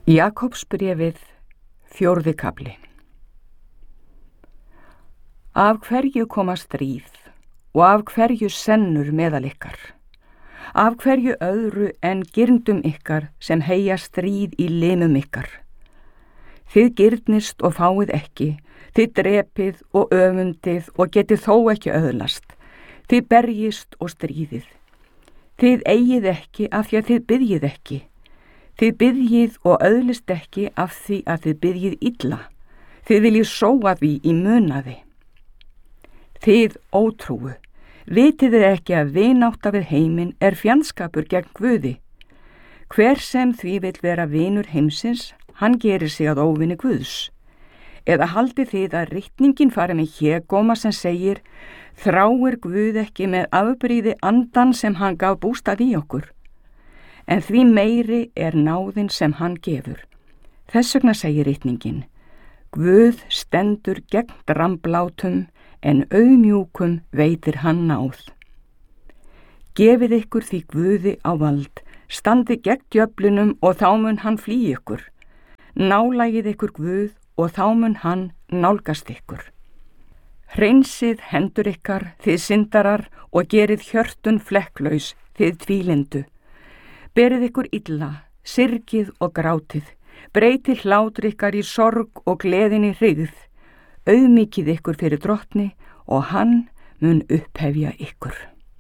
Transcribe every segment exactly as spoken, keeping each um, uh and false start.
Jakobsbréfið, fjórði kafli. Af hverju koma stríð og af hverju sennur meðal ykkar? Af hverju öðru en girndum ykkar sem heyja stríð í limum ykkar? Þið girnist og fáið ekki, þið drepið og öfundið og getið þó ekki öðlast, þið berjist og stríðið. Þið eigið ekki af því að þið biðjið ekki. Þið biðjið og öðlist ekki af því að þið biðjið illa. Þið viljið sóa því í munaði. Þið ótrúu, vitið þið ekki að vinátta við heiminn er fjandskapur gegn Guði. Hver sem því vill vera vinur heimsins, hann gerir sig að óvini Guðs. Eða haldið þið að ritningin fari með hégóma sem segir, þráir Guð ekki með afbrýði andan sem hann gaf bústað í okkur. En því meiri er náðin sem hann gefur. Þess vegna segir ritningin, Guð stendur gegn dramblátum en auðmjúkum veitir hann náð. Gefið ykkur því Guði á vald, standi gegn djöflunum og þá mun hann flýja ykkur. Nálægið ykkur Guð og þá mun hann nálgast ykkur. Hreinsið hendur ykkar, þið syndarar, og gerið hjörtun flekklaus, þið tvílindu. Berið ykkur illa, syrgið og grátið, breytið hlátur ykkar í sorg og gleðin í hryggð, auðmikið ykkur fyrir drottni og hann mun upphefja ykkur.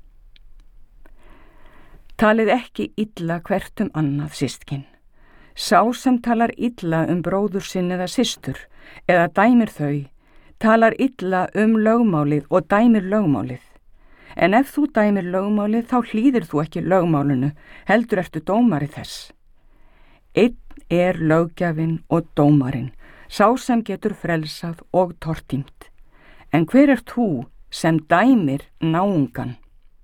Talið ekki illa hvert um annað, systkin. Sá sem talar illa um bróður sinn eða systur, eða dæmir þau, talar illa um lögmálið og dæmir lögmálið. En ef þú dæmir lögmálið, þá hlýðir þú ekki lögmálinu, heldur ertu dómari þess. Einn er löggjafinn og dómarinn, sá sem getur frelsað og tortímt. En hver er þú sem dæmir náungan?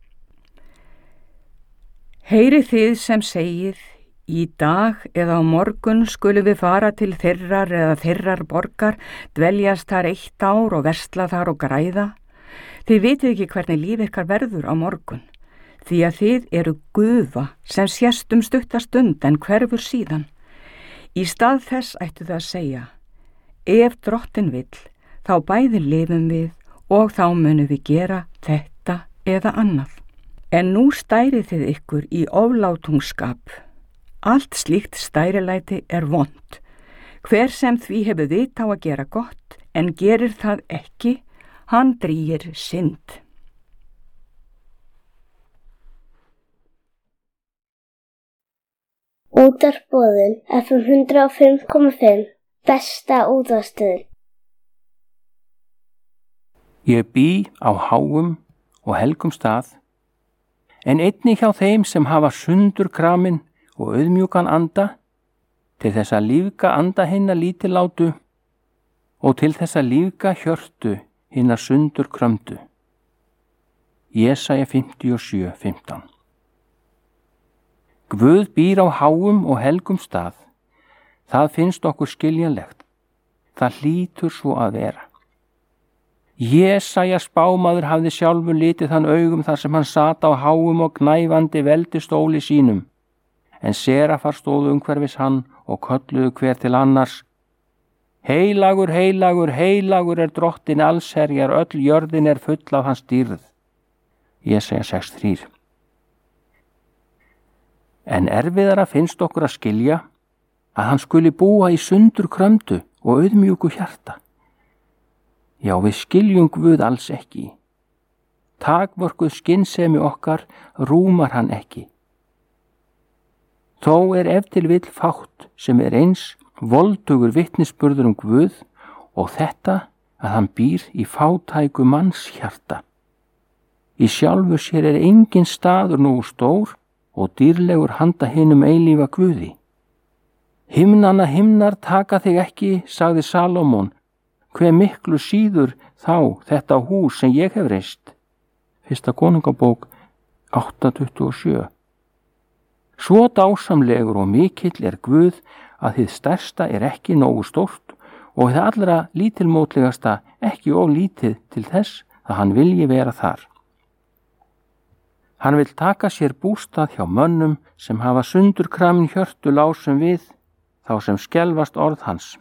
Heyrið þið sem segið, í dag eða á morgun skulum við fara til þeirrar eða þeirrar borgar, dveljast þar eitt ár og versla þar og græða. Þið vitið ekki hvernig líf ykkar verður á morgun, því að þið eru gufa sem sést um stutta stund en hverfur síðan. Í stað þess ættu það að segja, ef drottin vill, þá bæði lifum við og þá munum við gera þetta eða annað. En nú stærið þið ykkur í oflátungskap. Allt slíkt stærilæti er vont. Hver sem því hefur vit á að gera gott en gerir það ekki, hann drýgir synd. Útvarpsboðun F M hundrað og fimm komma fimm, besta útvarpsstöðin. Ég bý á háum og helgum stað, en einnig hjá þeim sem hafa sundurkramin og auðmjúkan anda, til þess að lífga anda hinna lítillátu og til þess að lífga hjörtu hinna sundurkrömdu. Jesaja fimmtíu og sjö, fimmtán. Guð býr á háum og helgum stað. Það finnst okkur skiljanlegt. Það hlýtur svo að vera. Jesaja spámaður hafði sjálfur litið þann augum þar sem hann sat á háum og gnæfandi veldistóli sínum, en serafar stóðu umhverfis hann og kölluðu hver til annars, heilagur, heilagur, heilagur er drottin allsherjar, öll jörðin er full af hans dýrð. Jesaja sex, þrjú. En erfiðara finnst okkur að skilja að hann skuli búa í sundurkrömdu og auðmjúku hjarta. Já, við skiljum Guð alls ekki. Takmörkuð skynsemi okkar rúmar hann ekki. Þó er ef til vill fátt sem er eins voldugur vitnisburður um Guð og þetta að hann býr í fátæku mannshjarta. Í sjálfu sér er engin staður nógu stór og dýrlegur handa hinum eilífa Guði. Himnanna himnar taka þig ekki, sagði Salómon, hve miklu síður þá þetta hús sem ég hef reist. Fyrsta konungabók átta tuttugu og sjö. Svo dásamlegur og mikill er Guð að hið stærsta er ekki nógu stórt og hið allra lítilmótlegasta ekki of lítið til þess að hann vilji vera þar. Hann vill taka sér bústað hjá mönnum sem hafa sundurkramin hjörtu lásum við, þá sem skelfast orð hans.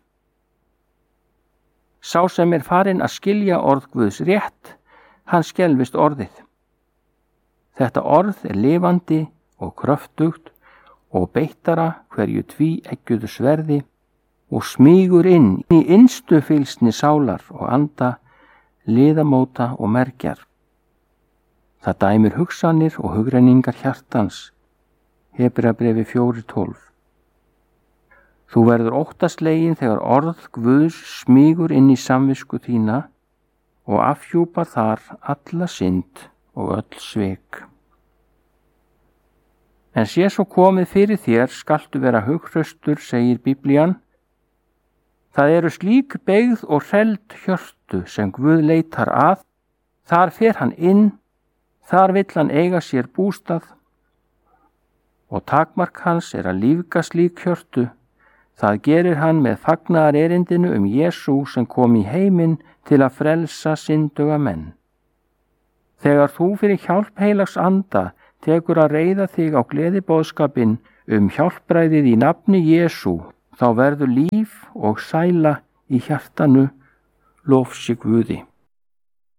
Sá sem er farinn að skilja orð Guðs rétt, hann skelfist orðið. Þetta orð er lifandi og kröftugt og beittara hverju tvíeggjuðu sverði og smýgur inn í innstu fylsni sálar og anda, liðamóta og mergjar. Það dæmir hugsanir og hugrenningar hjartans. Hebreabrefi fjögur tólf. Þú verður óttaslegin þegar orð Guðs smýgur inn í samvisku þína og afhjúpar þar alla synd og öll svik. En sé svo komið fyrir þér skaltu vera hughröstur, segir Biblían. Það eru slík beygð og hreld hjörtu sem Guð leitar að. Þar fer hann inn, þar vill hann eiga sér bústað og takmark hans er að lífga slík hjörtu. Það gerir hann með fagnaðar erindinu um Jesú sem kom í heiminn til að frelsa synduga menn. Þegar þú fyrir hjálp heilags anda tekur að reiða þig á gleðiboðskapinn um hjálpræðið í nafni Jesú, þá verður líf og sæla í hjartanu, lof sé Guði.